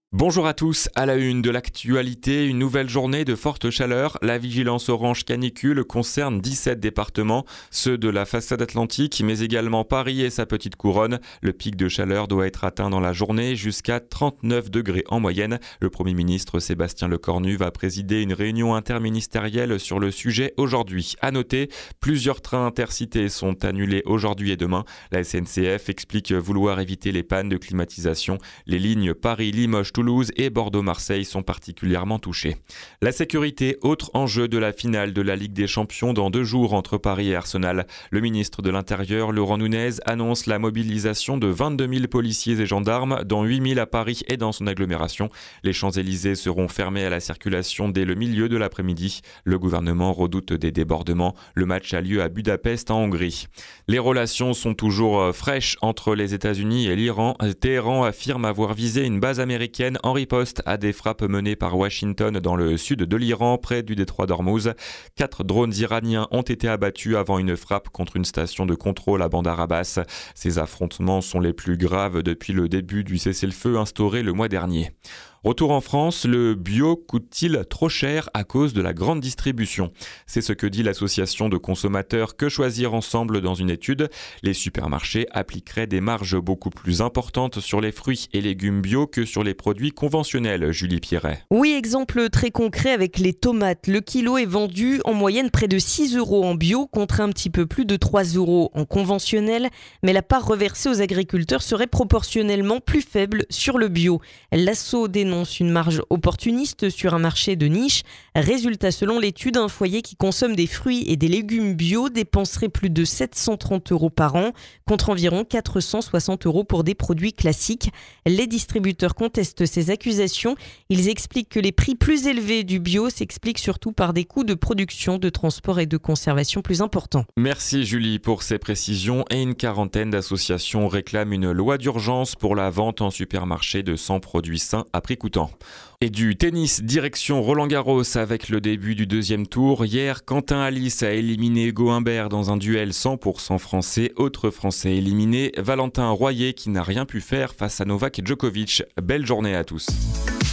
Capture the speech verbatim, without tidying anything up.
Bonjour à tous, à la une de l'actualité, une nouvelle journée de forte chaleur. La vigilance orange canicule concerne dix-sept départements, ceux de la façade atlantique, mais également Paris et sa petite couronne. Le pic de chaleur doit être atteint dans la journée jusqu'à trente-neuf degrés en moyenne. Le Premier ministre Sébastien Lecornu va présider une réunion interministérielle sur le sujet aujourd'hui. À noter, plusieurs trains intercités sont annulés aujourd'hui et demain. La S N C F explique vouloir éviter les pannes de climatisation. Les lignes Paris-Limoges Toulouse et Bordeaux-Marseille sont particulièrement touchés. La sécurité, autre enjeu de la finale de la Ligue des Champions dans deux jours entre Paris et Arsenal. Le ministre de l'Intérieur, Laurent Nunez, annonce la mobilisation de vingt-deux mille policiers et gendarmes, dont huit mille à Paris et dans son agglomération. Les Champs-Élysées seront fermés à la circulation dès le milieu de l'après-midi. Le gouvernement redoute des débordements. Le match a lieu à Budapest, en Hongrie. Les relations sont toujours fraîches entre les États-Unis et l'Iran. Téhéran affirme avoir visé une base américaine en riposte à des frappes menées par Washington dans le sud de l'Iran, près du détroit d'Ormuz. Quatre drones iraniens ont été abattus avant une frappe contre une station de contrôle à Bandar Abbas. Ces affrontements sont les plus graves depuis le début du cessez-le-feu instauré le mois dernier. Retour en France, le bio coûte-t-il trop cher à cause de la grande distribution? C'est ce que dit l'association de consommateurs Que Choisir Ensemble dans une étude. Les supermarchés appliqueraient des marges beaucoup plus importantes sur les fruits et légumes bio que sur les produits conventionnels, Julie Pierret. Oui, exemple très concret avec les tomates. Le kilo est vendu en moyenne près de six euros en bio contre un petit peu plus de trois euros en conventionnel. Mais la part reversée aux agriculteurs serait proportionnellement plus faible sur le bio. L'asso dénonce une marge opportuniste sur un marché de niche. Résultat, selon l'étude, un foyer qui consomme des fruits et des légumes bio dépenserait plus de sept cent trente euros par an, contre environ quatre cent soixante euros pour des produits classiques. Les distributeurs contestent ces accusations. Ils expliquent que les prix plus élevés du bio s'expliquent surtout par des coûts de production, de transport et de conservation plus importants. Merci Julie pour ces précisions. Et une quarantaine d'associations réclament une loi d'urgence pour la vente en supermarché de cent produits sains à prix coûtant. Et du tennis, direction Roland-Garros avec le début du deuxième tour. Hier, Quentin Halys a éliminé Hugo Humbert dans un duel cent pour cent français. Autre français éliminé, Valentin Royer qui n'a rien pu faire face à Novak Djokovic. Belle journée à tous.